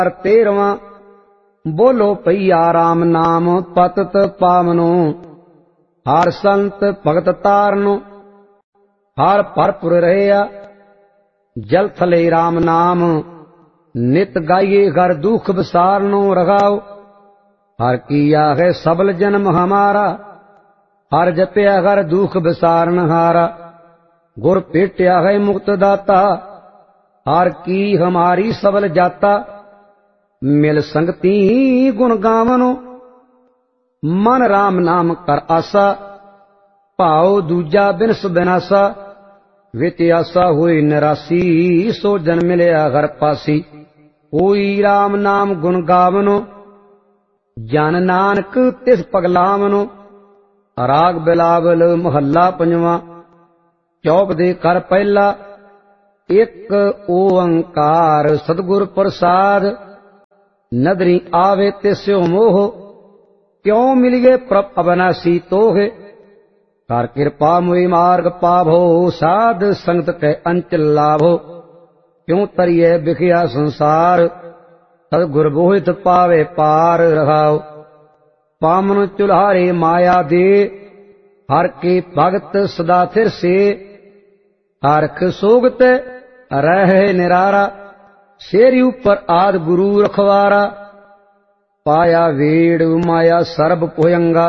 13वां बोलो पईया राम नाम पतत पावनो। हर संत भगत तारनो हर भरपुर रहया। जल थले राम नाम नित गाइए घर दुख विसारनो रगाओ। हर किया है सबल जन्म हमारा हर जपया घर दुख विसारन हारा। गुर भेटया है मुक्त दाता हर की हमारी सबल जाता। मिल संगती गुण गावनो मन राम नाम कर आसा। भाव दूजा बिनस बिनासा विच आसा हुई निरासी। सो जन मिलया घर पासी कोई राम नाम गुण गावनो। जन नानक तिस पगलावनो। राग बिलावल महला पंजवा। चौप दे कर पहला एक ओंकार सतगुर प्रसाद। नदरी आवे तिस्यो मोह क्यों मिलिए प्रभ अविनाशी तोहे। कर कृपा मुई मार्ग पाभो साध संगत के अंचल लाभो। क्यों तरिए बिखिया संसार सतगुर बोहित पावे पार रहाओ। पामन चुल्हारे माया दे हर के भगत सदा थिर से। हरख सोगत रहे निरारा शेरी ऊपर आद गुरु रखवारा। पाया वेड़ माया सर्ब भुयंगा